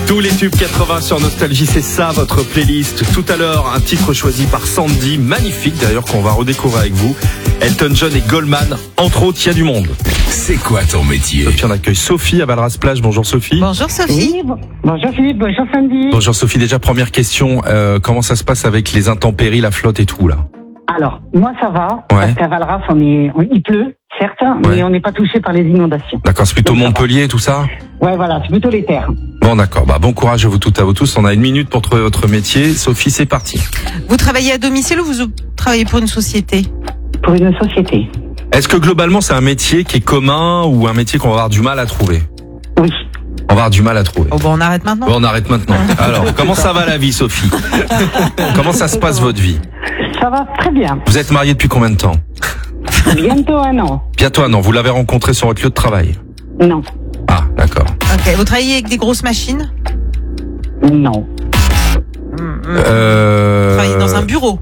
Tous les tubes 80 sur Nostalgie, c'est ça votre playlist. Tout à l'heure, un titre choisi par Sandy, magnifique d'ailleurs, qu'on va redécouvrir avec vous. Elton John et Goldman, entre autres, il y a du monde. C'est quoi ton métier? Et puis on accueille Sophie à Valras-Plage. Bonjour Sophie. Bonjour Sophie. Oui, bonjour Philippe, bonjour Sandy. Bonjour Sophie, déjà première question, comment ça se passe avec les intempéries, la flotte et tout là? Alors, moi ça va, Ouais. parce qu'à Valras, il pleut, certes, mais on n'est pas touché par les inondations. D'accord, c'est plutôt Donc, ça va. Montpellier tout ça? Ouais, voilà, c'est plutôt les terres. Bon d'accord, bon courage à vous toutes, à vous tous. On a 1 minute pour trouver votre métier. Sophie, c'est parti. Vous travaillez à domicile ou vous travaillez pour une société? Pour une société. Est-ce que globalement c'est un métier qui est commun ou un métier qu'on va avoir du mal à trouver? Oui. On va avoir du mal à trouver. Oh bon, on arrête maintenant. Bon, on arrête maintenant. Alors, comment ça va la vie, Sophie? Comment ça se passe votre vie? Ça va très bien. Vous êtes mariée depuis combien de temps? Bientôt 1 an. Bientôt 1 an. Vous l'avez rencontré sur votre lieu de travail? Non. Ah, d'accord. Ok. Vous travaillez avec des grosses machines? Non. Vous travaillez dans un bureau?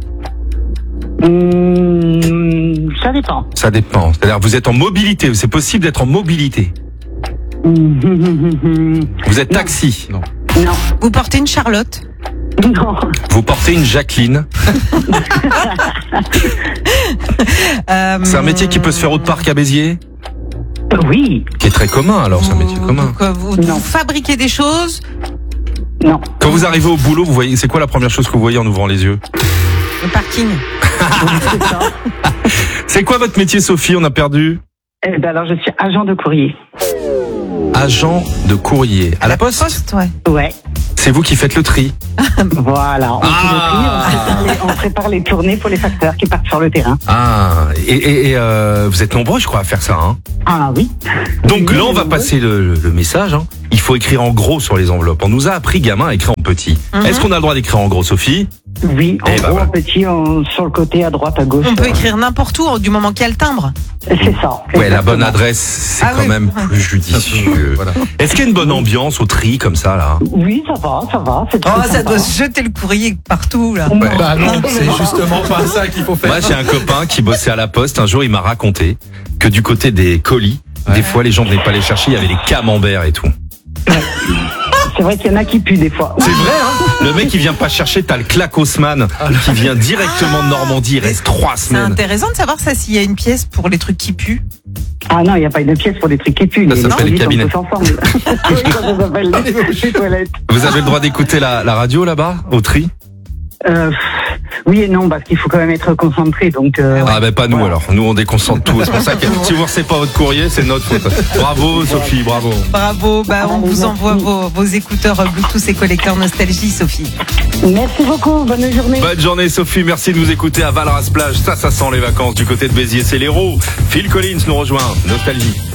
Ça dépend. Ça dépend. C'est-à-dire, vous êtes en mobilité. C'est possible d'être en mobilité. Vous êtes taxi. Non. Vous portez une Charlotte? Non. Vous portez une Jacqueline. C'est un métier qui peut se faire au parc à Béziers? Oui. Qui est très commun, alors, c'est un métier commun. Vous Non. fabriquez des choses? Non. Quand vous arrivez au boulot, vous voyez, c'est quoi la première chose que vous voyez en ouvrant les yeux? Le parking? C'est ça. C'est quoi votre métier, Sophie? On a perdu. Eh ben alors, je suis agent de courrier. Agent de courrier. À la poste? Ouais. Ouais. C'est vous qui faites le tri. Voilà. On fait le tri, on prépare les tournées pour les facteurs qui partent sur le terrain. Ah, et vous êtes nombreux, je crois, à faire ça, hein? Ah oui. Donc Oui, là, on va oui. passer le message, hein. Il faut écrire en gros sur les enveloppes. On nous a appris, gamin, à écrire en petit. Est-ce qu'on a le droit d'écrire en gros, Sophie? Oui, en Eh ben gros, voilà. en petit, sur le côté, à droite, à gauche. On peut écrire n'importe où du moment qu'il y a le timbre. C'est ça. Ouais, la bonne Exactement. adresse, c'est Ah quand oui. même plus judicieux. Voilà. Est-ce qu'il y a une bonne ambiance au tri, comme ça, là? Oui, ça va. C'est Oh, très ça sympa. doit se jeter le courrier partout, là. Non. Bah non, c'est justement pas ça qu'il faut faire. Moi, j'ai un copain qui bossait à la poste. Un jour, il m'a raconté que du côté des colis, des fois, les gens venaient pas les chercher, il y avait des camemberts et tout. C'est vrai qu'il y en a qui puent des fois. C'est vrai, hein? Le mec, il vient pas chercher, t'as le Clacosman qui vient directement de Normandie, il reste 3 C'est semaines. intéressant de savoir ça, s'il y a une pièce pour les trucs qui puent. Ah non, il n'y a pas une pièce pour des trucs qui puent. Ça s'appelle les cabinets. Tous ensemble. Oui, ça s'appelle les toilettes. Vous avez le droit d'écouter la radio là-bas, au tri? Oui et non, parce qu'il faut quand même être concentré. Donc, Ah ben pas nous Voilà. alors, nous on déconcentre tout. C'est pour ça que si vous ne recevez pas votre courrier, c'est notre faute. Bravo Sophie, bravo. Bravo, on vous merci. envoie vos écouteurs Bluetooth et collecteurs Nostalgie, Sophie. merci beaucoup. Bonne journée. Bonne journée Sophie, merci de nous écouter à Valras-Plage. Ça sent les vacances du côté de Béziers, c'est l'héros. Phil Collins nous rejoint, Nostalgie.